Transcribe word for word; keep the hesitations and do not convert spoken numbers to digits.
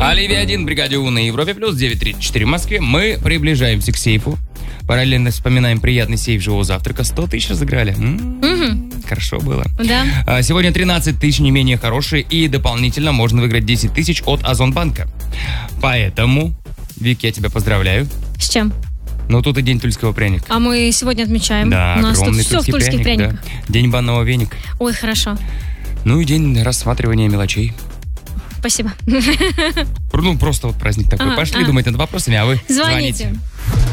Оливия один, бригаде У на Европе плюс, девять тридцать четыре в Москве. Мы приближаемся к сейфу. Параллельно вспоминаем приятный сейф живого завтрака. сто тысяч разыграли. М-м-м, Угу. Хорошо было. Да. А, сегодня тринадцать тысяч не менее хорошие. И дополнительно можно выиграть десять тысяч от Озонбанка. Поэтому, Вик, я тебя поздравляю. С чем? Ну, тут и день тульского пряника. А мы сегодня отмечаем. Да, У нас тут огромный все в тульский тульских пряник, пряниках. да. День банного веника. Ой, хорошо. Ну и день рассматривания мелочей. Спасибо. Ну, просто вот праздник такой. Ага, Пошли ага. думать над вопросами, а вы Звоните. звоните.